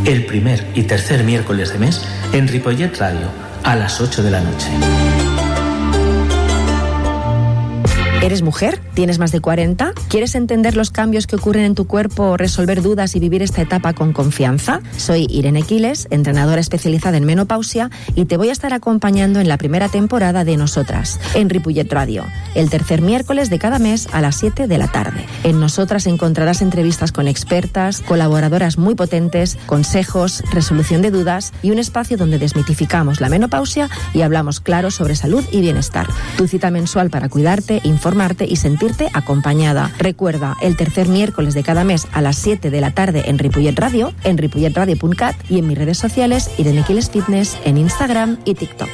el primer y tercer miércoles de mes en Ripollet Radio, a las 8 de la noche. ¿Eres mujer? ¿Tienes más de 40? ¿Quieres entender los cambios que ocurren en tu cuerpo, resolver dudas y vivir esta etapa con confianza? Soy Irene Quiles, entrenadora especializada en menopausia, y te voy a estar acompañando en la primera temporada de Nosotras, en Ripollet Radio, el tercer miércoles de cada mes a las 7 de la tarde. En Nosotras encontrarás entrevistas con expertas, colaboradoras muy potentes, consejos, resolución de dudas y un espacio donde desmitificamos la menopausia y hablamos claro sobre salud y bienestar. Tu cita mensual para cuidarte, informarte y sentirte acompañada. Recuerda, el tercer miércoles de cada mes a las 7 de la tarde en Ripollet Radio, en ripolletradio.cat y en mis redes sociales Irene Quiles Fitness en Instagram y TikTok.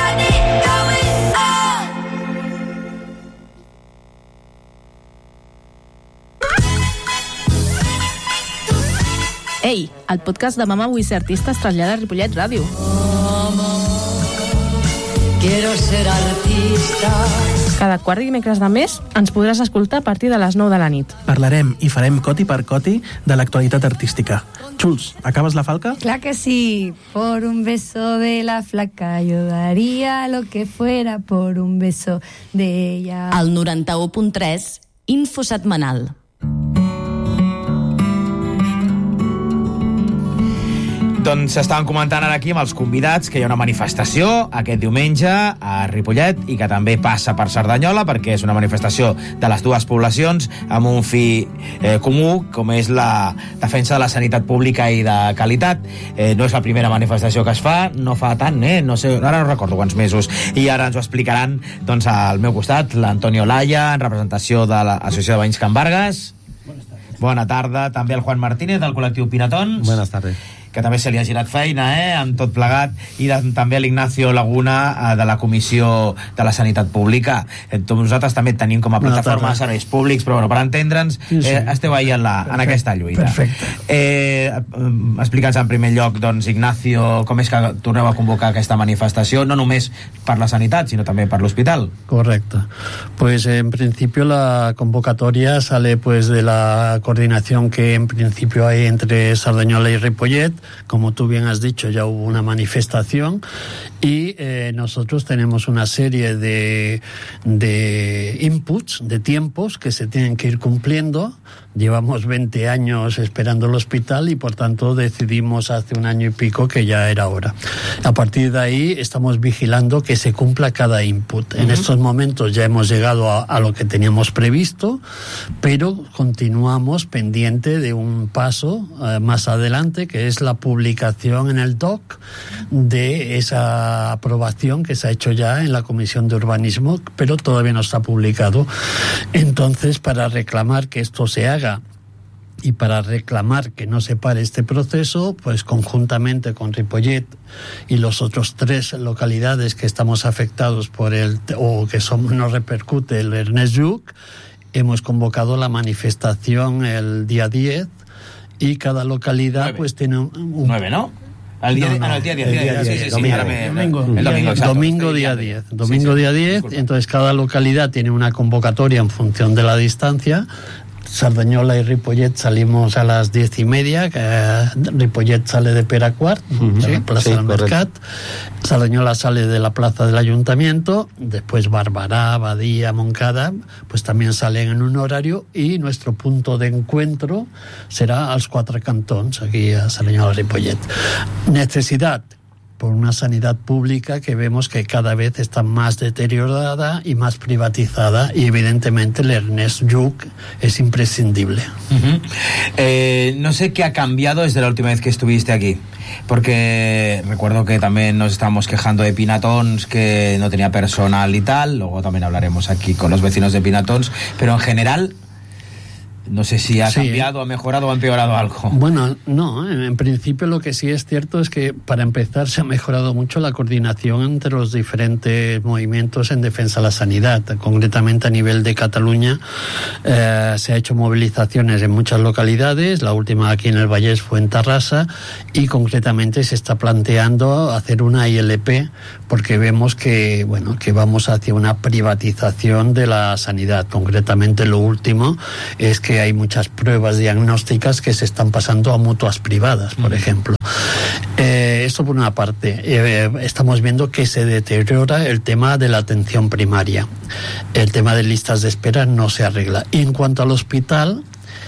Ei, el podcast de Mama Vull Ser Artista es trasllada a Ripollet Ràdio. Quiero ser artista. Cada quart dimecres de mes ens podràs escoltar a partir de les 9 de la nit. Parlarem i farem coti per coti de l'actualitat artística. Xuls, acabes la falca? Clar que sí. Por un beso de la flaca yo daría lo que fuera por un beso de ella. Al 91.3, Info Setmanal. Doncs estaven comentant ara aquí amb els convidats que hi ha una manifestació aquest diumenge a Ripollet i que també passa per Cerdanyola, perquè és una manifestació de les dues poblacions amb un fi comú, com és la defensa de la sanitat pública i de qualitat. No és la primera manifestació que es fa, no fa tant, no sé, ara no recordo quants mesos, i ara ens ho explicaran doncs al meu costat l'Antonio Laya, en representació de l'Associació de Veïns Can Vargas. Bona tarda. També el Juan Martínez, del col·lectiu Pinatons. Buenas tardes. Que també se li ha girat feina, amb tot plegat, i també l'Ignacio Laguna, de la Comissió de la Sanitat Pública. Nosaltres també tenim com a plataforma de serveis públics, però per entendre'ns, esteu ahí en aquesta lluita. Perfecte. Explica'ns en primer lloc, doncs, Ignacio, com és que torneu a convocar aquesta manifestació, no només per la sanitat, sinó també per l'hospital. Correcto. Pues en principio la convocatoria sale pues de la coordinación que en principio hay entre Cerdanyola y Ripollet. Como tú bien has dicho, ya hubo una manifestación y nosotros tenemos una serie de inputs, de tiempos que se tienen que ir cumpliendo. Llevamos 20 años esperando el hospital y por tanto decidimos hace un año y pico que ya era hora. A partir de ahí estamos vigilando que se cumpla cada input. En estos momentos ya hemos llegado a lo que teníamos previsto, pero continuamos pendiente de un paso más adelante, que es la publicación en el DOC de esa aprobación que se ha hecho ya en la Comisión de Urbanismo, pero todavía no está publicado. Entonces, para reclamar que esto se haga y para reclamar que no se pare este proceso, pues conjuntamente con Ripollet y los otros 3 localidades que estamos afectados por nos repercute el Ernest Lluch, hemos convocado la manifestación el día 10 y cada localidad 9. Pues tiene un 9, ¿no? El día 10. Domingo día 10. Domingo día 10, entonces cada localidad tiene una convocatoria en función de la distancia. Cerdanyola y Ripollet salimos a las 10:30, Ripollet sale de Peraquart, de la Plaza del Mercat, Cerdanyola sale de la Plaza del Ayuntamiento, después Barberà, Badia, Montcada, pues también salen en un horario y nuestro punto de encuentro será als 4 cantons, aquí a Cerdanyola y Ripollet. Necesidad por una sanidad pública que vemos que cada vez está más deteriorada y más privatizada, y evidentemente el Ernest Lluch es imprescindible. No sé qué ha cambiado desde la última vez que estuviste aquí, porque recuerdo que también nos estábamos quejando de Pinatons, que no tenía personal y tal, luego también hablaremos aquí con los vecinos de Pinatons, pero en general no sé si ha cambiado, ha mejorado o ha empeorado algo. Bueno, no, en principio lo que sí es cierto es que para empezar se ha mejorado mucho la coordinación entre los diferentes movimientos en defensa de la sanidad. Concretamente a nivel de Cataluña se ha hecho movilizaciones en muchas localidades, la última aquí en el Vallès fue en Tarrasa, y concretamente se está planteando hacer una ILP porque vemos que vamos hacia una privatización de la sanidad. Concretamente lo último es que hay muchas pruebas diagnósticas que se están pasando a mutuas privadas, por ejemplo. Eso por una parte. Estamos viendo que se deteriora el tema de la atención primaria. El tema de listas de espera no se arregla. Y en cuanto al hospital,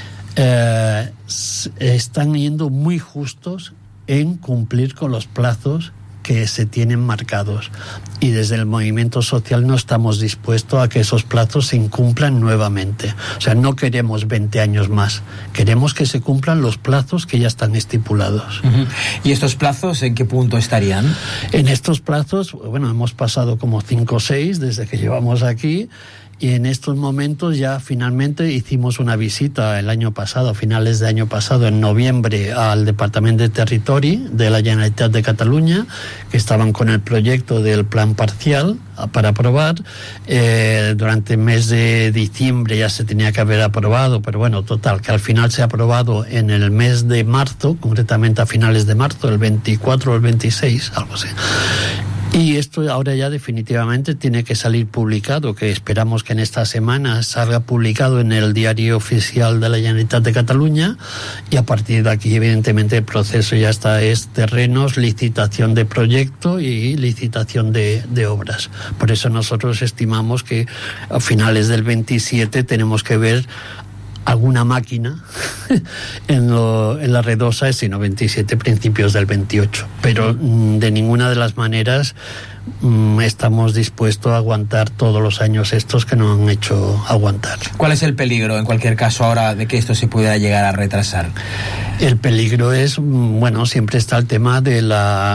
están yendo muy justos en cumplir con los plazos que se tienen marcados, y desde el movimiento social no estamos dispuestos a que esos plazos se incumplan nuevamente. O sea, no queremos 20 años más, queremos que se cumplan los plazos que ya están estipulados. ¿Y estos plazos en qué punto estarían? En estos plazos, bueno, hemos pasado como 5 o 6 desde que llevamos aquí, y en estos momentos ya finalmente hicimos una visita el año pasado, a finales de año pasado, en noviembre, al Departamento de Territori de la Generalitat de Cataluña, que estaban con el proyecto del plan parcial para aprobar. Durante el mes de diciembre ya se tenía que haber aprobado, pero bueno, total, que al final se ha aprobado en el mes de marzo, concretamente a finales de marzo, el 24 o el 26, algo así. Y esto ahora ya definitivamente tiene que salir publicado, que esperamos que en esta semana salga publicado en el diario oficial de la Generalitat de Cataluña, y a partir de aquí evidentemente el proceso ya está, es terrenos, licitación de proyecto y licitación de obras. Por eso nosotros estimamos que a finales del 27 tenemos que ver alguna máquina en la red OSA, sino 27, principios del 28, pero de ninguna de las maneras estamos dispuestos a aguantar todos los años estos que nos han hecho aguantar. ¿Cuál es el peligro, en cualquier caso, ahora de que esto se pudiera llegar a retrasar? El peligro es, bueno, siempre está el tema del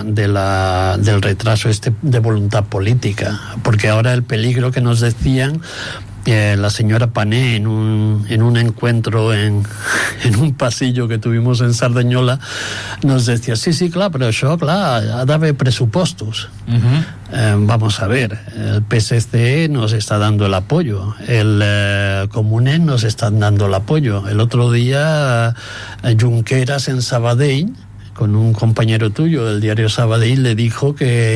retraso de voluntad política, porque ahora el peligro que nos decían la señora Pané en un encuentro en un pasillo que tuvimos en Sardañola nos decía, sí, claro, pero això, clar, ha d'haver pressupostos. Vamos a ver, el PSC nos está dando el apoyo, el Comunes nos están dando el apoyo. El otro día Junqueras en Sabadell, con un compañero tuyo del diario Sabadell, le dijo que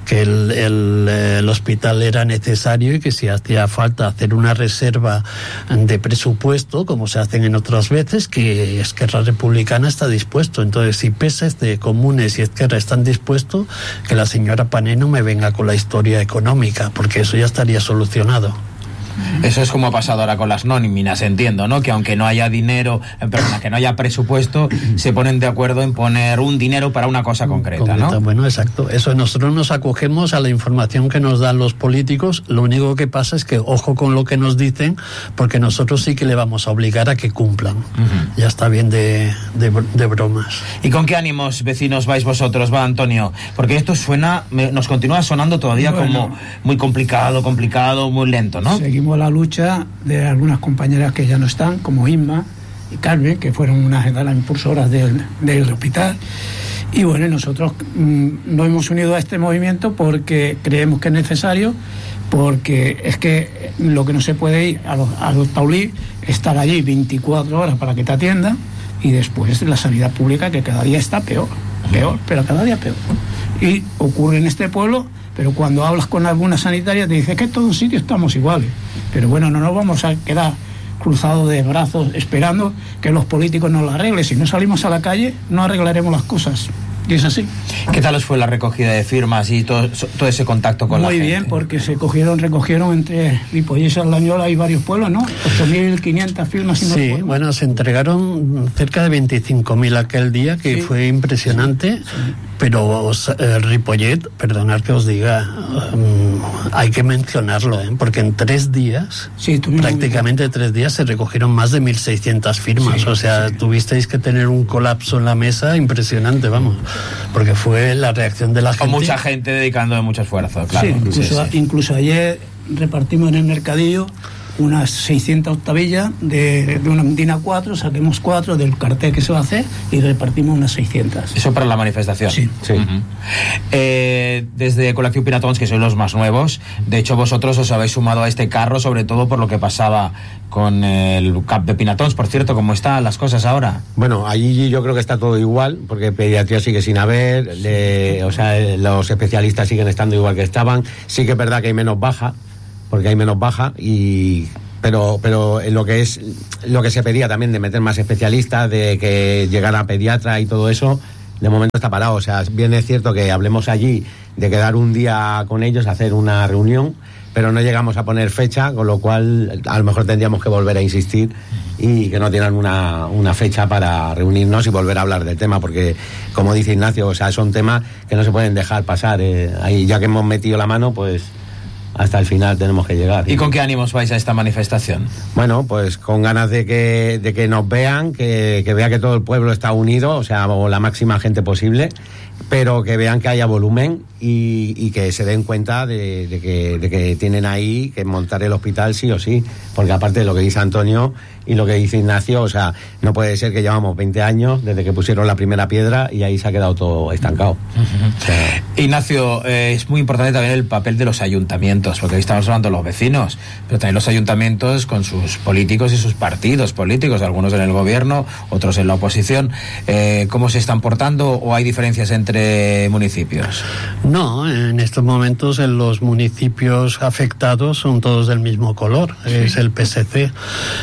el hospital era necesario y que si hacía falta hacer una reserva de presupuesto, como se hacen en otras veces, que Esquerra Republicana está dispuesto. Entonces, si PSC, Comunes y Esquerra están dispuestos, que la señora Pané no me venga con la historia económica, porque eso ya estaría solucionado. Eso es como ha pasado ahora con las nóminas, entiendo, ¿no? Que aunque no haya dinero, que no haya presupuesto, se ponen de acuerdo en poner un dinero para una cosa concreta, ¿no? Bueno, exacto. Eso, nosotros nos acogemos a la información que nos dan los políticos. Lo único que pasa es que ojo con lo que nos dicen, porque nosotros sí que le vamos a obligar a que cumplan. Ya está bien de bromas. ¿Y con qué ánimos, vecinos, vais vosotros, va, Antonio? Porque esto nos continúa sonando todavía como muy complicado, muy lento, ¿no? Seguimos la lucha de algunas compañeras que ya no están, como Inma y Carmen, que fueron unas de las impulsoras del hospital. Y bueno, nosotros nos hemos unido a este movimiento porque creemos que es necesario, porque es que lo que no se puede ir a los taulí, estar allí 24 horas para que te atiendan, y después la sanidad pública, que cada día está peor, pero cada día peor. Y ocurre en este pueblo. Pero cuando hablas con alguna sanitaria te dice que en todos sitios estamos iguales. Pero bueno, no nos vamos a quedar cruzados de brazos esperando que los políticos nos lo arreglen. Si no salimos a la calle, no arreglaremos las cosas. Y es así. ¿Qué tal os fue la recogida de firmas y todo ese contacto con la gente? Muy bien, porque recogieron entre Ripollet y Sardañola y varios pueblos, ¿no? 8.500 firmas. Sí, bueno, se entregaron cerca de 25.000 aquel día, que fue impresionante. Sí. Pero Ripollet, perdonad que os diga, hay que mencionarlo, porque en 3 días, prácticamente 3 días, se recogieron más de 1.600 firmas. O sea, tuvisteis que tener un colapso en la mesa impresionante, vamos, porque fue la reacción de la gente. Con mucha gente dedicando mucho esfuerzo, claro. Sí, incluso ayer repartimos en el mercadillo unas 600 octavillas de una DIN A4, saquemos 4 del cartel que se va a hacer y repartimos unas 600. ¿Eso para la manifestación? Sí. Desde Col·lectiu Pinatons, que sois los más nuevos, de hecho vosotros os habéis sumado a este carro, sobre todo por lo que pasaba con el CAP de Pinatons. Por cierto, ¿cómo están las cosas ahora? Bueno, allí yo creo que está todo igual, porque pediatría sigue sin haber, o sea, los especialistas siguen estando igual que estaban. Sí que es verdad que hay menos baja, pero en lo que se pedía también de meter más especialistas, de que llegara pediatra y todo eso, de momento está parado. O sea, bien es cierto que hablemos allí de quedar un día con ellos, hacer una reunión, pero no llegamos a poner fecha, con lo cual a lo mejor tendríamos que volver a insistir y que no tienen una fecha para reunirnos y volver a hablar del tema, porque como dice Ignacio, o sea, son temas que no se pueden dejar pasar. Ahí, ya que hemos metido la mano, pues hasta el final tenemos que llegar. ¿Y con qué ánimos vais a esta manifestación? Bueno, pues con ganas de que nos vean, que vea que todo el pueblo está unido, o sea, o la máxima gente posible, pero que vean que haya volumen y que se den cuenta de que tienen ahí que montar el hospital sí o sí, porque aparte de lo que dice Antonio y lo que dice Ignacio, o sea, no puede ser que llevamos 20 años desde que pusieron la primera piedra y ahí se ha quedado todo estancado. O sea, Ignacio, es muy importante también el papel de los ayuntamientos, porque hoy estamos hablando de los vecinos, pero también los ayuntamientos con sus políticos y sus partidos políticos, algunos en el gobierno, otros en la oposición. ¿Cómo se están portando o hay diferencias entre municipios? No, en estos momentos en los municipios afectados son todos del mismo color, sí. Es el PSC.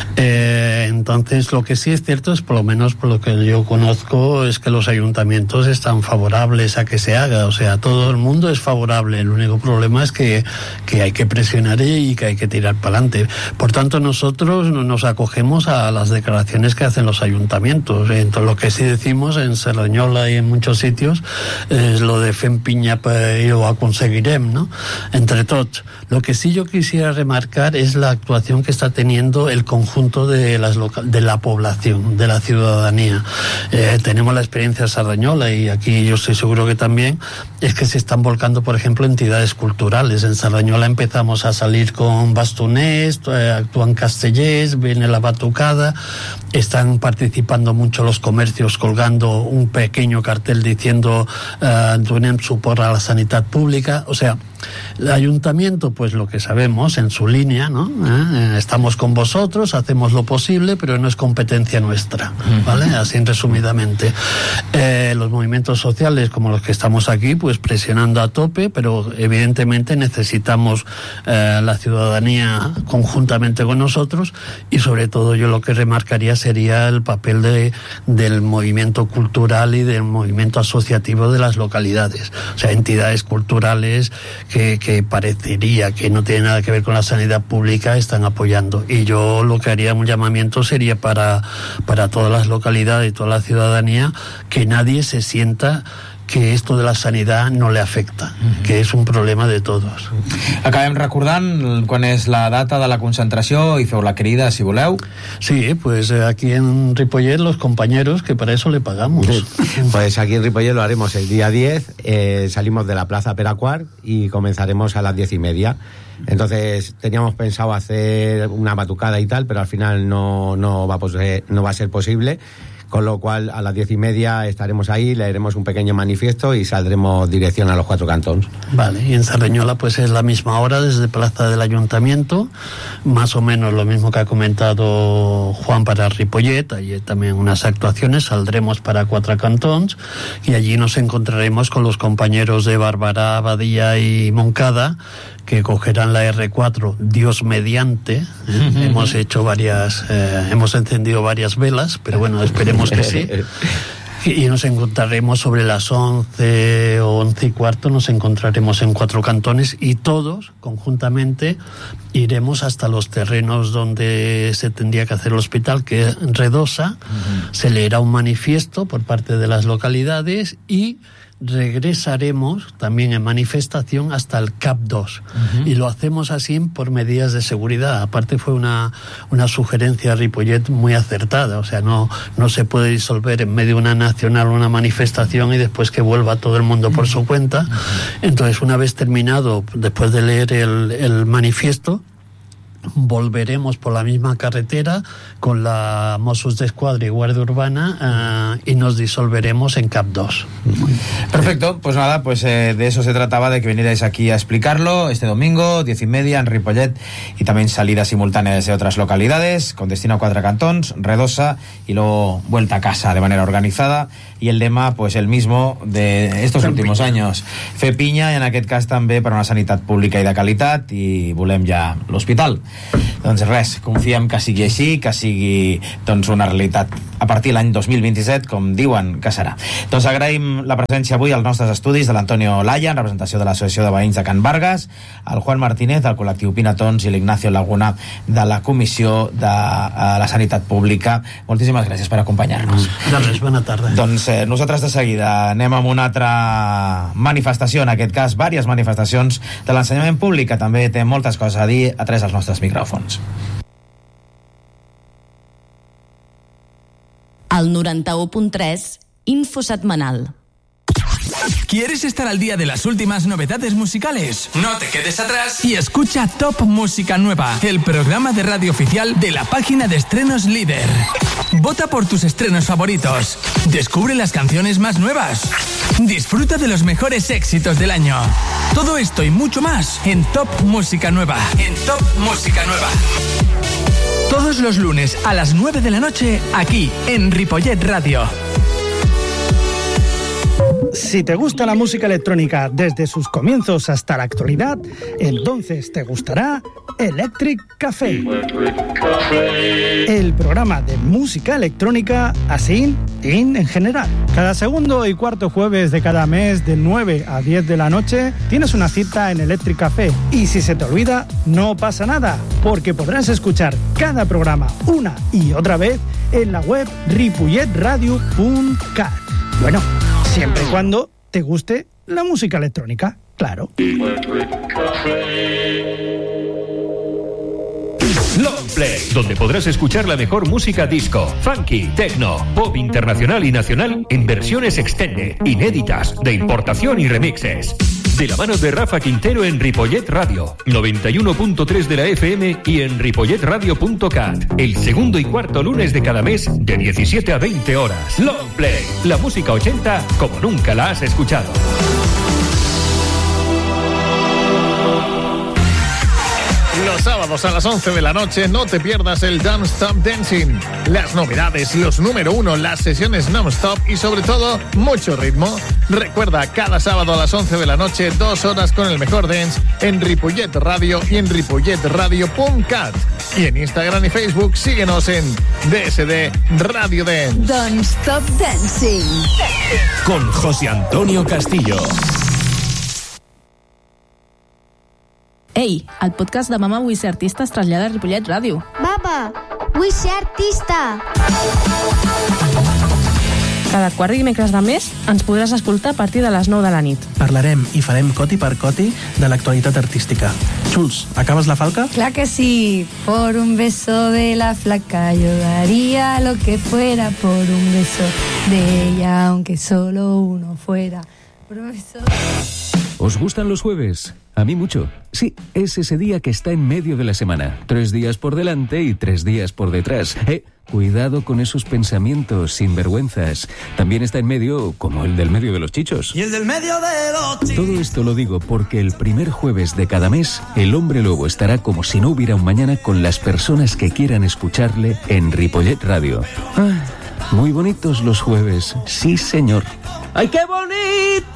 Entonces lo que sí es cierto es, por lo menos por lo que yo conozco, es que los ayuntamientos están favorables a que se haga, o sea, todo el mundo es favorable. El único problema es que hay que presionar y que hay que tirar para adelante. Por tanto, nosotros nos acogemos a las declaraciones que hacen los ayuntamientos. Entonces, lo que sí decimos en Cerdanyola y en muchos sitios es lo de fem pinya i ho aconseguirem, ¿no? Entre tots. Lo que sí yo quisiera remarcar es la actuación que está teniendo el conjunto de la población, de la ciudadanía. Tenemos la experiencia de Cerdanyola y aquí yo estoy seguro que también es que se están volcando, por ejemplo, entidades culturales. En Cerdanyola empezamos a salir con bastoners, actúan castellers, viene la batucada, están participando mucho los comercios colgando un pequeño cartel diciendo donem suport a la sanidad pública. O sea, el ayuntamiento, pues lo que sabemos en su línea, ¿no? Estamos con vosotros, hacemos lo posible, pero no es competencia nuestra, ¿vale? Así resumidamente. Los movimientos sociales como los que estamos aquí, pues presionando a tope, pero evidentemente necesitamos la ciudadanía conjuntamente con nosotros, y sobre todo yo lo que remarcaría sería el papel del movimiento cultural y del movimiento asociativo de las localidades. O sea, entidades culturales que parecería que no tiene nada que ver con la sanidad pública están apoyando, y yo lo que haría un llamamiento sería para todas las localidades y toda la ciudadanía, que nadie se sienta que esto de la sanidad no le afecta, que és un problema de todos. Acabem recordant quan és la data de la concentració i feu la crida, si voleu. Sí, pues aquí en Ripollet los compañeros, que para eso le pagamos. Pues aquí en Ripollet lo haremos el día 10, salimos de la Plaza Peracuart y comenzaremos a las 10:30. Entonces teníamos pensado hacer una batucada y tal, pero al final no va a ser posible. Con lo cual a las 10:30 estaremos ahí, leeremos un pequeño manifiesto y saldremos dirección a los 4 cantones. Vale, y en Cerdanyola pues es la misma hora desde Plaza del Ayuntamiento, más o menos lo mismo que ha comentado Juan para Ripollet. Allí también unas actuaciones, saldremos para 4 cantones y allí nos encontraremos con los compañeros de Barberà, Badia y Moncada, que cogerán la R4, Dios mediante. Hemos hecho hemos encendido varias velas, pero bueno, esperemos que sí. Y nos encontraremos sobre las 11 o 11:15, nos encontraremos en 4 cantones y todos, conjuntamente, iremos hasta los terrenos donde se tendría que hacer el hospital, que es Redosa. Se leerá un manifiesto por parte de las localidades y regresaremos también en manifestación hasta el CAP 2 y lo hacemos así por medidas de seguridad. Aparte fue una sugerencia de Ripollet muy acertada, o sea, no se puede disolver en medio de una nacional una manifestación y después que vuelva todo el mundo por su cuenta. Entonces, una vez terminado, después de leer el manifiesto, volveremos por la misma carretera con la Mossos d'Esquadra y Guardia Urbana y nos disolveremos en CAP 2. Perfecto, pues nada, pues de eso se trataba, de que vinierais aquí a explicarlo este domingo, 10:30 en Ripollet, y también salidas simultáneas de otras localidades con destino a 4 cantons, Redosa y luego vuelta a casa de manera organizada i el lema, pues el mismo de estos últimos años, fer pinya, i en aquest cas també per una sanitat pública i de qualitat, i volem ja l'hospital. Doncs res, confiem que sigui així, que sigui doncs una realitat a partir de l'any 2027, com diuen que serà. Doncs agraïm la presència avui als nostres estudis de l'Antonio Olaya, en representació de l'Associació de Veïns de Can Vargas, el Juan Martínez, del col·lectiu Pinatons, i l'Ignacio Laguna, de la Comissió de la Sanitat Pública. Moltíssimes gràcies per acompanyar-nos. De res, bona tarda. Doncs nosaltres de seguida anem amb una altra manifestació, en aquest cas, diverses manifestacions de l'ensenyament públic, que també té moltes coses a dir a través dels nostres micròfons. Al 91.3, Info Setmanal. ¿Quieres estar al día de las últimas novedades musicales? No te quedes atrás y escucha Top Música Nueva, el programa de radio oficial de la página de estrenos líder. Vota por tus estrenos favoritos. Descubre las canciones más nuevas. Disfruta de los mejores éxitos del año. Todo esto y mucho más en Top Música Nueva. En Top Música Nueva. Todos los lunes a las 9 de la noche, aquí en Ripollet Radio. Si te gusta la música electrónica desde sus comienzos hasta la actualidad, entonces te gustará Electric Café. El programa de música electrónica así en general. Cada segundo y cuarto jueves de cada mes, de 9 a 10 de la noche, tienes una cita en Electric Café. Y si se te olvida, no pasa nada, porque podrás escuchar cada programa una y otra vez en la web ripolletradio.cat. Bueno, siempre y cuando te guste la música electrónica, claro. Longplay, donde podrás escuchar la mejor música disco, funky, techno, pop internacional y nacional en versiones extended, inéditas, de importación y remixes. De la mano de Rafa Quintero en Ripollet Radio, 91.3 de la FM y en ripolletradio.cat. El segundo y cuarto lunes de cada mes, de 17 a 20 horas. Longplay, la música 80 como nunca la has escuchado. Los sábados a las 11 de la noche no te pierdas el Don't Stop Dancing. Las novedades, los número uno, las sesiones non-stop y sobre todo, mucho ritmo. Recuerda, cada sábado a las 11 de la noche, 2 horas con el mejor dance en Ripollet Radio y en ripolletradio.cat. Y en Instagram y Facebook síguenos en DSD Radio Dance. Don't Stop Dancing. Con José Antonio Castillo. Ei, el podcast de Mama Vull ser artista es trasllada a Ripollet Ràdio. Papa, vull ser artista. Cada quart dimecres de mes ens podràs escoltar a partir de les 9 de la nit. Parlarem i farem coti per coti de l'actualitat artística. Jules, acabes la falca? Claro que sí. Por un beso de la flaca yo daría lo que fuera por un beso de ella, aunque solo uno fuera. Por un beso... ¿Os gustan los jueves? A mí mucho. Sí, es ese día que está en medio de la semana. 3 días por delante y 3 días por detrás. Cuidado con esos pensamientos sinvergüenzas. También está en medio, como el del medio de los chichos. Y el del medio de los chichos. Todo esto lo digo porque el primer jueves de cada mes, el Hombre Lobo estará como si no hubiera un mañana con las personas que quieran escucarle en Ripollet Radio. Muy bonitos los jueves, sí señor. ¡Ay, qué bonito